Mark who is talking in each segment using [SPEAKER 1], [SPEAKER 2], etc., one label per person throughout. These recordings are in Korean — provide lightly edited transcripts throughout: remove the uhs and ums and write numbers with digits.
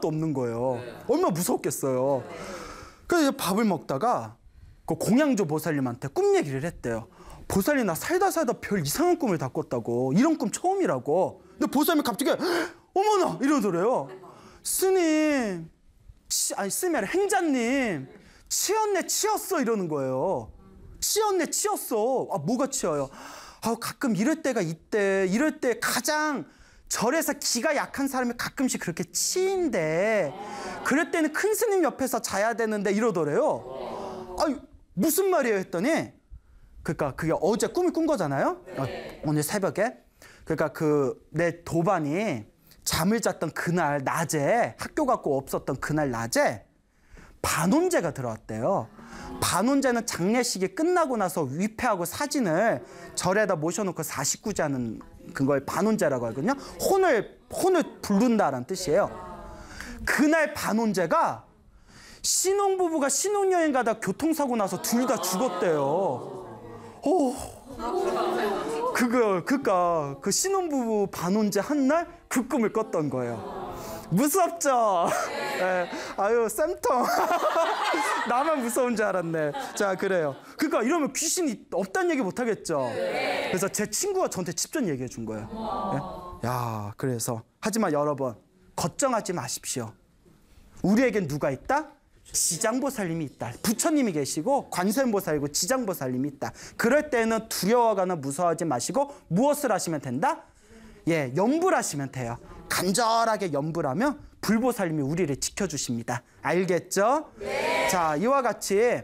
[SPEAKER 1] 맛도 없는 거예요. 얼마나 무섭겠어요. 그래서 밥을 먹다가 그 공양조 보살님한테 꿈 얘기를 했대요. 보살님, 나 살다 별 이상한 꿈을 다 꿨다고. 이런 꿈 처음이라고. 근데 보살님이 갑자기 어머나 이러더래요. 스님, 스님이 아니라 행자님, 치였네 치였어 이러는 거예요. 치였네 치였어. 아, 뭐가 치여요? 아, 가끔 이럴 때가 있대. 이럴 때 가장 절에서 기가 약한 사람이 가끔씩 그렇게 치인대. 그럴 때는 큰 스님 옆에서 자야 되는데 이러더래요. 아, 무슨 말이에요 했더니, 그러니까 그게 어제 꿈을 꾼 거잖아요. 오늘 새벽에. 그러니까 내 도반이 잠을 잤던 그날 낮에, 학교 갔고 없었던 그날 낮에 반혼제가 들어왔대요. 반혼제는 장례식이 끝나고 나서 위패하고 사진을 절에다 모셔놓고 사식구제하는 그걸 반혼제라고 하거든요. 혼을 부른다라는 뜻이에요. 그날 반혼제가 신혼부부가 신혼여행 가다 교통사고 나서 둘 다 죽었대요. 그러니까 그 신혼부부 반혼제 한 날 그 꿈을 꿨던 거예요. 무섭죠? 네. 아유, 쌤통. 나만 무서운 줄 알았네. 자, 그래요. 그러니까 이러면 귀신이 없다는 얘기 못 하겠죠? 그래서 제 친구가 저한테 직접 얘기해 준 거예요. 네? 야, 그래서 하지만 여러분, 걱정하지 마십시오. 우리에겐 누가 있다? 지장보살님이 있다. 부처님이 계시고 관세음보살이고 지장보살님이 있다. 그럴 때는 두려워하거나 무서워하지 마시고 무엇을 하시면 된다? 예, 염불 하시면 돼요. 간절하게 염불하면 불보살님이 우리를 지켜주십니다. 알겠죠? 네. 자, 이와 같이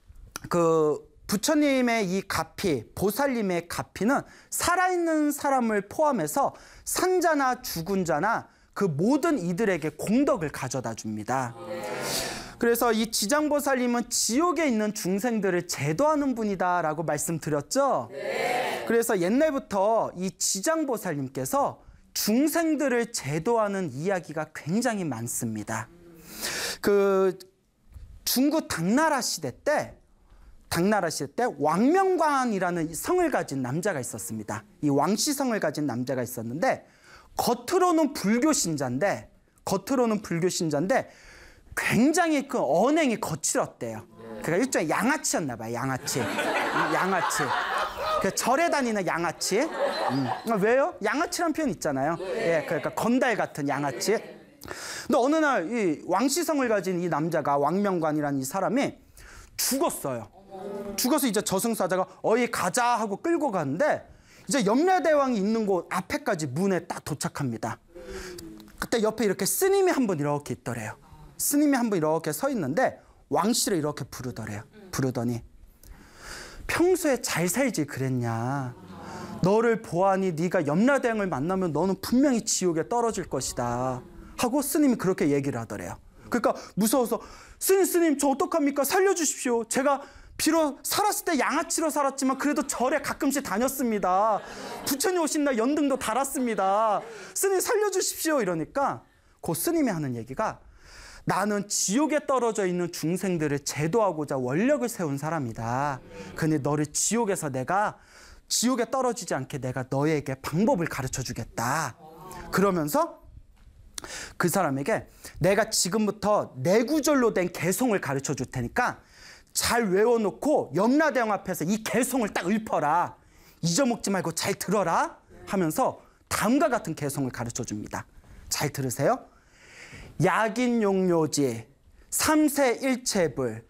[SPEAKER 1] 부처님의 이 가피, 보살님의 가피는 살아있는 사람을 포함해서 산자나 죽은 자나 그 모든 이들에게 공덕을 가져다 줍니다. 그래서 이 지장보살님은 지옥에 있는 중생들을 제도하는 분이다라고 말씀드렸죠? 네. 그래서 옛날부터 이 지장보살님께서 중생들을 제도하는 이야기가 굉장히 많습니다. 중국 당나라 시대 때 왕명관이라는 성을 가진 남자가 있었습니다. 이 왕씨성을 가진 남자가 있었는데 겉으로는 불교 신자인데 굉장히 그 언행이 거칠었대요. 그러니까 일종의 양아치였나 봐요. 양아치. 절에 다니는 양아치. 왜요? 양아치란 표현 있잖아요. 예, 그러니까 건달 같은 양아치. 근데 어느 날 이 왕씨성을 가진 이 남자가, 왕명관이라는 이 사람이 죽었어요. 죽어서 이제 저승사자가 어이 가자 하고 끌고 가는데 이제 염라대왕이 있는 곳 앞에까지 문에 딱 도착합니다. 그때 옆에 이렇게 스님이 한 분 이렇게 있더래요. 스님이 한 분 이렇게 서 있는데 왕씨를 이렇게 부르더래요. 부르더니 평소에 잘 살지 그랬냐. 너를 보아하니 네가 염라대왕을 만나면 너는 분명히 지옥에 떨어질 것이다 하고 스님이 그렇게 얘기를 하더래요. 그러니까 무서워서 스님 저 어떡합니까? 살려주십시오. 제가 비록 살았을 때 양아치로 살았지만 그래도 절에 가끔씩 다녔습니다. 부처님 오신 날 연등도 달았습니다. 스님 살려주십시오. 이러니까 그 스님이 하는 얘기가 나는 지옥에 떨어져 있는 중생들을 제도하고자 원력을 세운 사람이다. 근데 너를 지옥에서 내가 지옥에 떨어지지 않게 내가 너에게 방법을 가르쳐 주겠다. 그러면서 그 사람에게 내가 지금부터 내구절로 된 개송을 가르쳐 줄 테니까 잘 외워놓고 염라대왕 앞에서 이 개송을 딱 읊어라. 잊어먹지 말고 잘 들어라 하면서 다음과 같은 개송을 가르쳐 줍니다. 잘 들으세요. 약인용료지 삼세일체불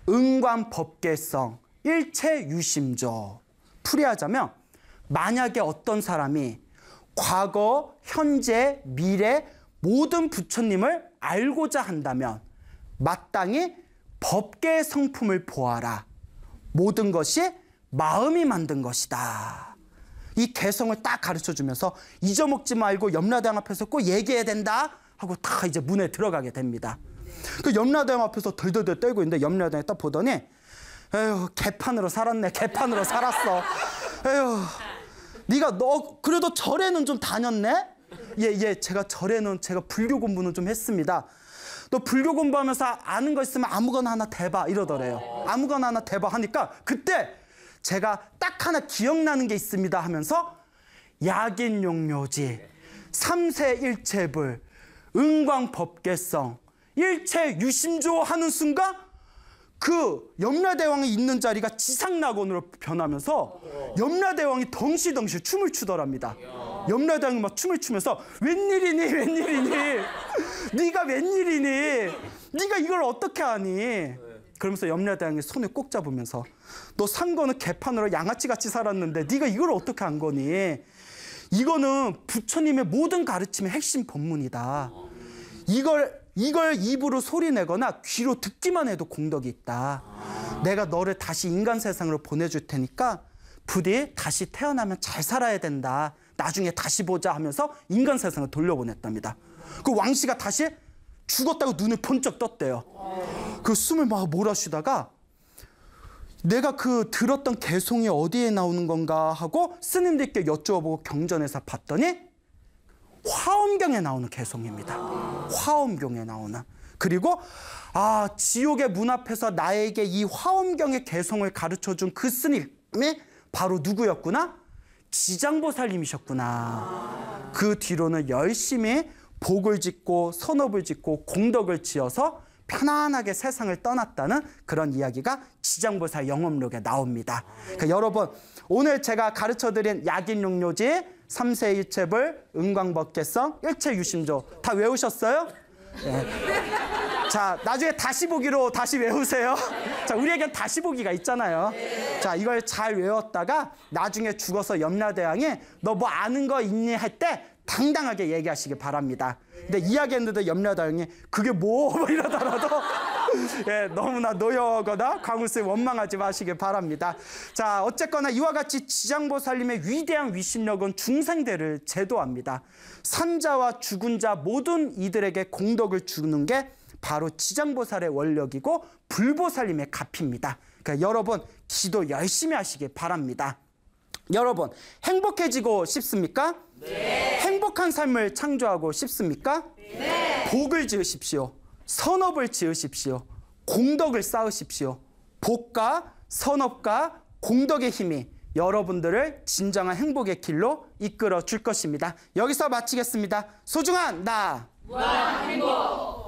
[SPEAKER 1] 응관법계성 일체유심조. 풀이하자면 만약에 어떤 사람이 과거, 현재, 미래 모든 부처님을 알고자 한다면 마땅히 법계의 성품을 보아라. 모든 것이 마음이 만든 것이다. 이 개성을 딱 가르쳐주면서 잊어먹지 말고 염라대왕 앞에서 꼭 얘기해야 된다 하고 다 이제 문에 들어가게 됩니다. 그 염라대왕 앞에서 덜덜덜 떨고 있는데 염라대왕이 딱 보더니 에휴 개판으로 살았네. 개판으로 살았어. 에휴 네가 너 그래도 절에는 좀 다녔네? 예, 제가 절에는 제가 불교 공부는 좀 했습니다. 너 불교 공부하면서 아는 거 있으면 아무거나 하나 대봐 이러더래요. 아무거나 하나 대봐 하니까 그때 제가 딱 하나 기억나는 게 있습니다 하면서 약인용료지 삼세일체불 은광법계성, 일체유심조 하는 순간 그 염라대왕이 있는 자리가 지상낙원으로 변하면서 염라대왕이 덩실덩실 춤을 추더랍니다. 염라대왕이 막 춤을 추면서 웬일이니 웬일이니 네가 웬일이니 네가 이걸 어떻게 하니. 그러면서 염라대왕이 손을 꼭 잡으면서 너 산 거는 개판으로 양아치같이 살았는데 네가 이걸 어떻게 한 거니. 이거는 부처님의 모든 가르침의 핵심 법문이다. 이걸 입으로 소리내거나 귀로 듣기만 해도 공덕이 있다. 내가 너를 다시 인간 세상으로 보내줄 테니까 부디 다시 태어나면 잘 살아야 된다. 나중에 다시 보자 하면서 인간 세상을 돌려보냈답니다. 그 왕씨가 다시 죽었다고 눈을 번쩍 떴대요. 그 숨을 막 몰아쉬다가 내가 그 들었던 개송이 어디에 나오는 건가 하고 스님들께 여쭈어보고 경전에서 봤더니 화엄경에 나오는 개송입니다. 화엄경에 나오는. 그리고 지옥의 문 앞에서 나에게 이 화엄경의 개송을 가르쳐준 그 스님이 바로 누구였구나? 지장보살님이셨구나. 그 뒤로는 열심히 복을 짓고 선업을 짓고 공덕을 지어서 편안하게 세상을 떠났다는 그런 이야기가 지장보살 영업록에 나옵니다. 그러니까 여러분, 오늘 제가 가르쳐드린 약인용료지, 삼세일체불, 은광법계성, 일체유심조 다 외우셨어요? 네. 자, 나중에 다시 보기로 다시 외우세요. 자, 우리에겐 다시 보기가 있잖아요. 자, 이걸 잘 외웠다가 나중에 죽어서 염라대왕이 너 뭐 아는 거 있니 할 때 당당하게 얘기하시기 바랍니다. 근데 이야기했는데 염라대왕이 그게 뭐 이러더라도 예, 너무나 노여거나 광우스에 원망하지 마시기 바랍니다. 자, 어쨌거나 이와 같이 지장보살님의 위대한 위심력은 중생대를 제도합니다. 산자와 죽은 자 모든 이들에게 공덕을 주는 게 바로 지장보살의 원력이고 불보살님의 값입니다. 그러니까 여러분 기도 열심히 하시기 바랍니다. 여러분 행복해지고 싶습니까? 네. 행복한 삶을 창조하고 싶습니까? 네. 복을 지으십시오. 선업을 지으십시오. 공덕을 쌓으십시오. 복과 선업과 공덕의 힘이 여러분들을 진정한 행복의 길로 이끌어 줄 것입니다. 여기서 마치겠습니다. 소중한 나 무한행복.